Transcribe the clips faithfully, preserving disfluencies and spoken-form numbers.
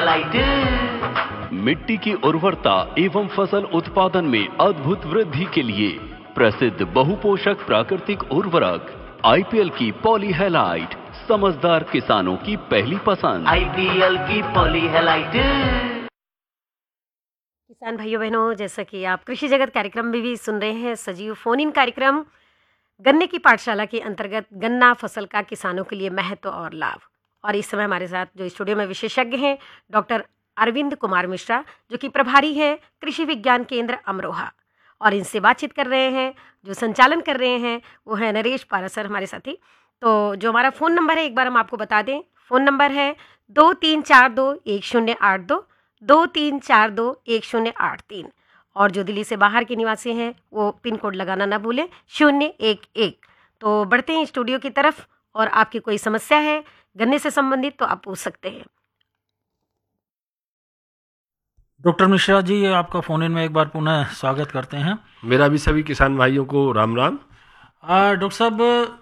Halide. मिट्टी की उर्वरता एवं फसल उत्पादन में अद्भुत वृद्धि के लिए प्रसिद्ध बहुपोषक प्राकृतिक उर्वरक आईपीएल की पॉली हेलाइट समझदार किसानों की पहली पसंद। आईपीएल की पॉली हेलाइट। किसान भाइयों बहनों, जैसा कि आप कृषि जगत कार्यक्रम में भी सुन रहे हैं, सजीव फोन इन कार्यक्रम गन्ने की पाठशाला के अंतर्गत गन्ना फसल का किसानों के लिए महत्व और लाभ। और इस समय हमारे साथ जो स्टूडियो में विशेषज्ञ हैं डॉक्टर अरविंद कुमार मिश्रा, जो कि प्रभारी हैं कृषि विज्ञान केंद्र अमरोहा, और इनसे बातचीत कर रहे हैं। जो संचालन कर रहे हैं वो है नरेश पारासर हमारे साथी। तो जो हमारा फ़ोन नंबर है एक बार हम आपको बता दें। फ़ोन नंबर है दो तीन चार दो एक शून्य आठ दो, दो तीन चार दो एक शून्य आठ तीन। और जो दिल्ली से बाहर के निवासी हैं वो पिन कोड लगाना ना भूलें, शून्य एक एक। तो बढ़ते हैं स्टूडियो की तरफ, और आपकी कोई समस्या है गन्ने से संबंधित तो आप पूछ सकते हैं। डॉक्टर मिश्रा जी, आपका फ़ोन इन में एक बार पुनः स्वागत करते हैं। मेरा भी सभी किसान भाइयों को राम राम। डॉक्टर साहब,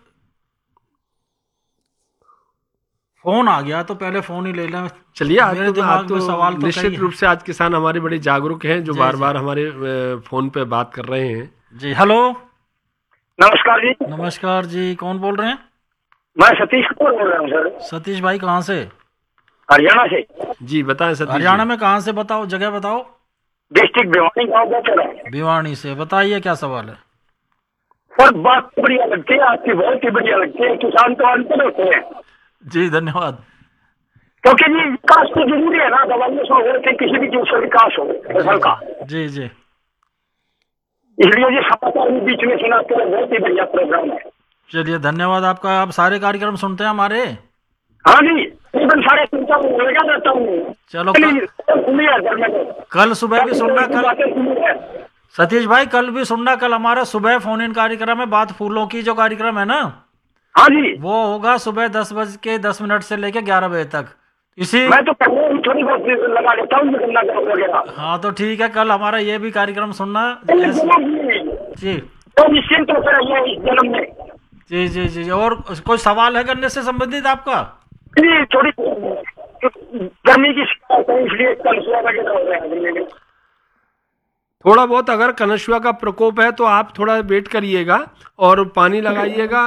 फ़ोन आ गया तो पहले फ़ोन ही ले लें। चलिए, आज मेरे तो, दिमाग आज तो में सवाल तो निश्चित रूप से आज किसान हमारे बड़े जागरूक हैं, जो बार बार हमारे फ़ोन पे बात कर रहे हैं। जी, हेलो, नमस्कार जी। नमस्कार जी, कौन बोल रहे हैं? मैं सतीश कुमार बोल रहा हूँ सर। सतीश भाई, कहाँ से? हरियाणा से। जी बताएं सतीश। हरियाणा में कहाँ से? बताओ, जगह बताओ। डिस्ट्रिक्ट भिवानी गाँव का। भिवानी से। बताइए क्या सवाल है? सर, बात बढ़िया लगती है आपकी, बहुत ही बढ़िया लगती है। किसान तो अंतर होते हैं। जी धन्यवाद। क्योंकि जी विकास तो जरूरी है ना, दवाइयों से हो के किसी भी चीज का विकास हो फसल का। जी जी, इसलिए जी समाचार भी बीच में सुना तो बहुत ही बढ़िया प्रोग्राम है। चलिए धन्यवाद आपका। आप सारे कार्यक्रम सुनते हैं हमारे? हाँ जी, तकरीबन साढ़े तीन साल लगा रहता हूँ। चलो, कल सुबह भी सुनना। कल सतीश भाई, कल भी सुनना। कल हमारा सुबह फोन इन कार्यक्रम है, बात फूलों की जो कार्यक्रम है ना। हाँ जी, वो होगा सुबह दस बज के दस मिनट से लेके ग्यारह बजे तक। इसी मैं तो थोड़ी बहुत लगा लेता हूँ। हाँ तो ठीक है, कल हमारा ये भी कार्यक्रम सुनना जी। तो निश्चिंत होकर रहिए इस जन्म में। जी जी जी। और कोई सवाल है गन्ने से संबंधित आपका? जी, थोड़ी गर्मी की शिकायत है, इसलिए कल सुबह वगैरह हो रहा है। थोड़ा बहुत अगर कनशुआ का प्रकोप है तो आप थोड़ा वेट करिएगा और पानी लगाइएगा,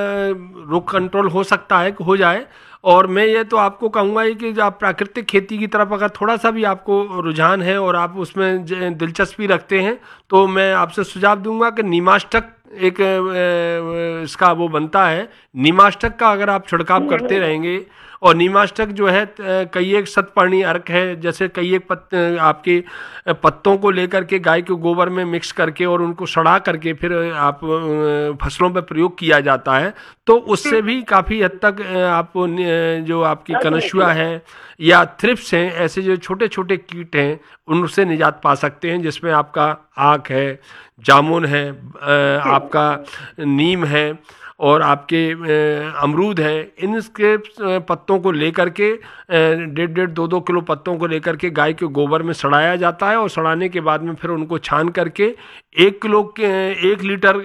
रुक कंट्रोल हो सकता है कि हो जाए। और मैं ये तो आपको कहूँगा ही कि आप प्राकृतिक खेती की तरफ अगर थोड़ा सा भी आपको रुझान है और आप उसमें दिलचस्पी रखते हैं तो मैं आपसे सुझाव दूंगा कि नीमास्टक एक इसका वो बनता है, नीमास्टक का अगर आप छिड़काव करते रहेंगे। और नीमास्टक जो है कई एक शतपर्णी अर्क है, जैसे कई एक पत्त, आपके पत्तों को लेकर के गाय के गोबर में मिक्स करके और उनको सड़ा करके फिर आप फसलों पर प्रयोग किया जाता है, तो उससे भी काफ़ी हद तक आप जो आपकी कनशुआ है या थ्रिप्स हैं, ऐसे जो छोटे छोटे कीट हैं उनसे निजात पा सकते हैं, जिसमें आपका आक है, जामुन है, आपका नीम है और आपके अमरूद है। इनके पत्तों को लेकर के डेढ़ डेढ़ दो दो किलो पत्तों को लेकर के गाय के गोबर में सड़ाया जाता है और सड़ाने के बाद में फिर उनको छान करके एक किलो के एक लीटर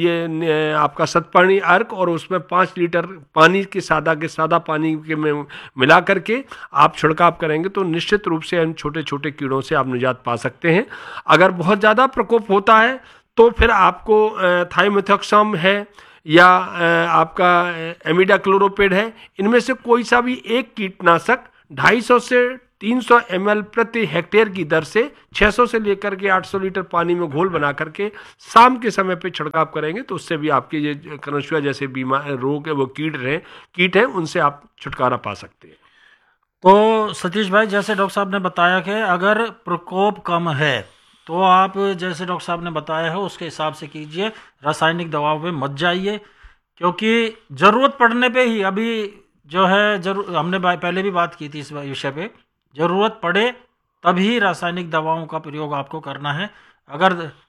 ये आपका शतपर्णी अर्क और उसमें पाँच लीटर पानी के सादा के सादा पानी के में मिला करके आप छिड़काव करेंगे तो निश्चित रूप से इन छोटे छोटे कीड़ों से आप निजात पा सकते हैं। अगर बहुत ज़्यादा प्रकोप होता है तो फिर आपको थाइमेथॉक्सम है या आपका एमिडाक्लोरोपिड है, इनमें से कोई सा भी एक कीटनाशक ढाई सौ से तीन सौ एम एल प्रति हेक्टेयर की दर से छह सौ से लेकर के आठ सौ लीटर पानी में घोल बना करके शाम के समय पे छिड़काव करेंगे तो उससे भी आपके ये कनशुआ जैसे बीमार रोग है वो कीट रहे कीट हैं उनसे आप छुटकारा पा सकते हैं। तो सतीश भाई, जैसे डॉक्टर साहब ने बताया कि अगर प्रकोप कम है तो आप जैसे डॉक्टर साहब ने बताया है उसके हिसाब से कीजिए, रासायनिक दवाओं पे मत जाइए, क्योंकि ज़रूरत पड़ने पे ही अभी जो है जरूर हमने पहले भी बात की थी इस विषय पे, ज़रूरत पड़े तभी रासायनिक दवाओं का प्रयोग आपको करना है। अगर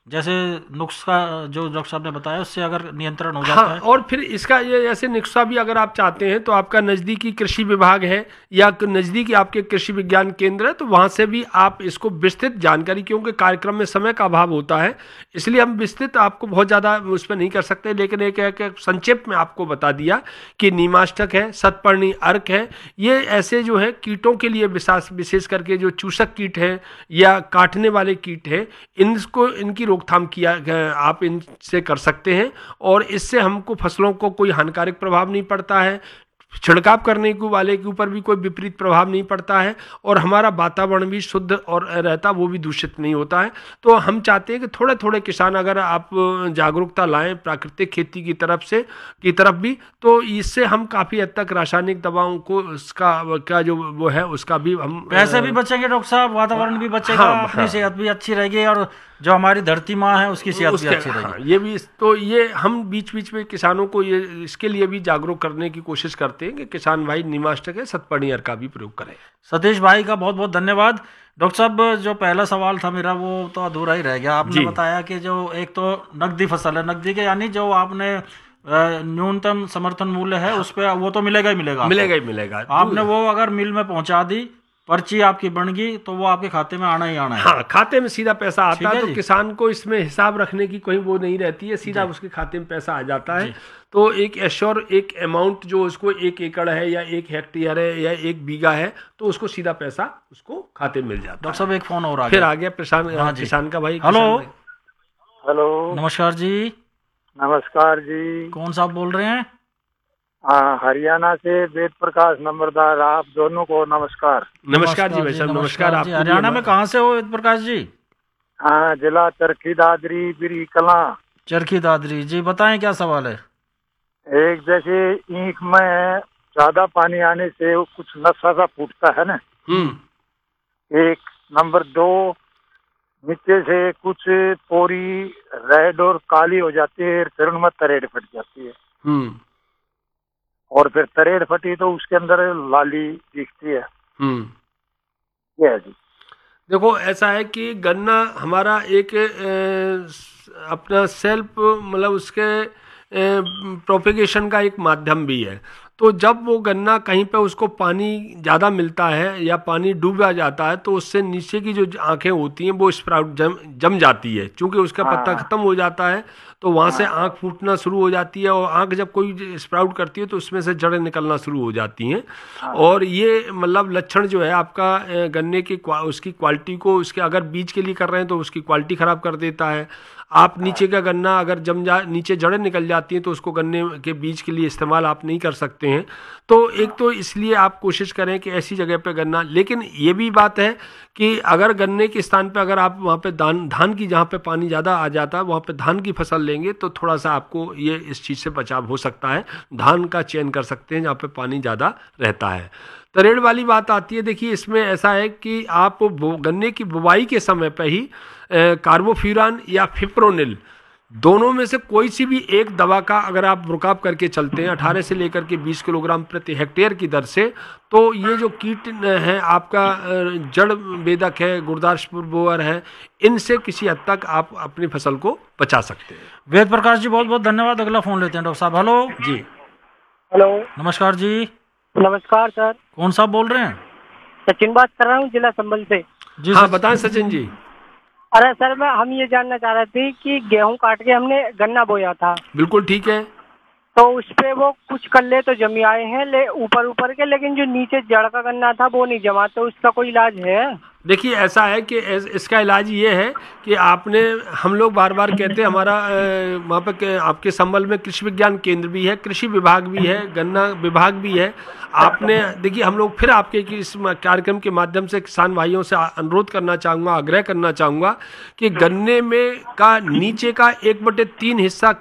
जैसे नुस्खा जो डॉक्टर साहब ने बताया उससे अगर नियंत्रण हो जाता हाँ, है। और फिर इसका ये ऐसे नुस्खा भी अगर आप चाहते हैं तो आपका नज़दीकी कृषि विभाग है या नज़दीकी आपके कृषि विज्ञान केंद्र है, तो वहाँ से भी आप इसको विस्तृत जानकारी, क्योंकि कार्यक्रम में समय का अभाव होता है इसलिए हम विस्तृत आपको बहुत ज़्यादा उस पर नहीं कर सकते, लेकिन एक, एक, एक संक्षेप में आपको बता दिया कि नीमाष्टक है, शतपर्णी अर्क है, ये ऐसे जो है कीटों के लिए विशेष विशेष करके जो चूसक कीट है या काटने वाले कीट है, इनको इनकी रोकथाम किया आप इनसे कर सकते हैं और इससे हमको फसलों को कोई हानिकारक प्रभाव नहीं पड़ता है, छिड़काव करने के वाले के ऊपर भी कोई विपरीत प्रभाव नहीं पड़ता है और हमारा वातावरण भी शुद्ध और रहता, वो भी दूषित नहीं होता है। तो हम चाहते हैं कि थोड़े थोड़े किसान अगर आप जागरूकता लाएं प्राकृतिक खेती की तरफ से की तरफ भी, तो इससे हम काफ़ी हद तक रासायनिक दवाओं को उसका क्या जो वो है उसका भी हम पैसे भी बचेंगे डॉक्टर साहब, वातावरण भी बचेगा, हाँ, अपनी हाँ। सेहत भी अच्छी रहेगी और जो हमारी धरती माँ है उसकी सेहत भी अच्छी रहेगी। हाँ, ये भी तो ये हम बीच बीच में किसानों को ये इसके लिए भी जागरूक करने की कोशिश करते हैं कि किसान भाई नीमाष्टक है, शतपर्णी अर्क का भी प्रयोग करें। सतीश भाई का बहुत बहुत धन्यवाद। डॉक्टर साहब जो पहला सवाल था मेरा वो तो अधूरा ही रह गया, आपने जी। बताया कि जो एक तो नकदी फसल है, नकदी के यानी जो आपने अ, न्यूनतम समर्थन मूल्य है उस पे वो तो मिलेगा ही मिलेगा आपको। मिलेगा ही मिलेगा। आपने वो अगर मिल में पहुंचा दी, पर्ची आपकी बन गई, तो वो आपके खाते में आना ही आना है। हाँ, खाते में सीधा पैसा आता ठीक है, है तो जी। किसान को इसमें हिसाब रखने की कोई वो नहीं रहती है, सीधा जी। उसके खाते में पैसा आ जाता है। जी। तो एक एश्योर एक अमाउंट जो उसको एक एकड़ है या एक हेक्टेयर है या एक बीघा है, तो उसको सीधा पैसा उसको खाते में मिल जाता डॉक्टर है। साहब एक फोन और आ फिर गया। आ गया किसान हाँ जी। किसान का भाई। हेलो। किसान भाई। हेलो, नमस्कार जी, नमस्कार जी। कौन साहब बोल रहे हैं? हाँ, हरियाणा से वेद प्रकाश नंबरदार, आप दोनों को नमस्कार। नमस्कार जी भाई साहब, नमस्कार जी। आपको भी। हरियाणा में कहाँ से हो वेद प्रकाश जी? हाँ, जिला चरखी दादरी बिरी कला। चरखी दादरी जी, बताएं क्या सवाल है? एक जैसे ईख में ज्यादा पानी आने से वो कुछ नशा सा फूटता है ना, हम्म एक। नंबर दो, नीचे से कुछ पोरी रेड और काली हो जाती है, फिर उनमें तरेड़ फट जाती है, हम्म और फिर तरेड़ फटी तो उसके अंदर लाली दिखती है। हम्म ये है जी। देखो ऐसा है कि गन्ना हमारा एक अ, अपना सेल्फ मतलब उसके प्रोपेगेशन का एक माध्यम भी है। तो जब वो गन्ना कहीं पे उसको पानी ज़्यादा मिलता है या पानी डूबा जाता है, तो उससे नीचे की जो आंखें होती हैं वो स्प्राउट जम जम जाती है, क्योंकि उसका पत्ता हाँ। खत्म हो जाता है, तो वहाँ से आँख फूटना शुरू हो जाती है और आँख जब कोई स्प्राउट करती है तो उसमें से जड़ें निकलना शुरू हो जाती हैं। और ये मतलब लक्षण जो है आपका अ, गन्ने की क्वा- उसकी क्वालिटी को, उसके अगर बीज के लिए कर रहे हैं तो उसकी क्वालिटी ख़राब कर देता है। आप नीचे का गन्ना अगर जम जा नीचे जड़ें निकल जाती हैं तो उसको गन्ने के बीज के लिए इस्तेमाल आप नहीं कर सकते हैं। तो एक तो इसलिए आप कोशिश करें कि ऐसी जगह पे गन्ना, लेकिन ये भी बात है कि अगर गन्ने के स्थान पे अगर आप वहाँ पे धान धान की जहाँ पे पानी ज़्यादा आ जाता है वहाँ पे धान की फसल लेंगे तो थोड़ा सा आपको ये इस चीज़ से बचाव हो सकता है। धान का चयन कर सकते हैं जहाँ पे पानी ज़्यादा रहता है। तरेड़ वाली बात आती है, देखिए इसमें ऐसा है कि आप बो- गन्ने की बुवाई के समय पे ही कार्बोफ्यूरान या फिप्रोनिल दोनों में से कोई सी भी एक दवा का अगर आप रुकाव करके चलते हैं अठारह से लेकर के बीस किलोग्राम प्रति हेक्टेयर की दर से, तो ये जो कीट है आपका अ, जड़ बेदक है, गुरदासपुर बोअर है, इनसे किसी हद तक आप अपनी फसल को बचा सकते हैं। वेद प्रकाश जी बहुत बहुत धन्यवाद। अगला फोन लेते हैं डॉक्टर साहब। हेलो जी हेलो, नमस्कार जी, नमस्कार सर। कौन साहब बोल रहे हैं? सचिन बात कर रहा हूँ, जिला संबल से। जी हाँ सर। बताएं सचिन जी। अरे सर, मैं हम ये जानना चाह रहे थे कि गेहूं काट के हमने गन्ना बोया था, बिल्कुल ठीक है। तो उस पे वो कुछ कल्ले तो जमी आए हैं ले ऊपर ऊपर के, लेकिन जो नीचे जड़ का गन्ना था वो नहीं जमा, तो उसका कोई इलाज है? देखिए ऐसा है कि इस- इसका इलाज ये है कि आपने, हम लोग बार बार कहते हैं हमारा अ, वहाँ पे के- आपके संबल में कृषि विज्ञान केंद्र भी है, कृषि विभाग भी है, गन्ना विभाग भी है। आपने देखिए हम लोग फिर आपके कि इस म- कार्यक्रम के माध्यम से किसान भाइयों से आ- अनुरोध करना चाहूँगा, आग्रह करना चाहूँगा कि गन्ने में का नीचे का एक बटे तीन हिस्सा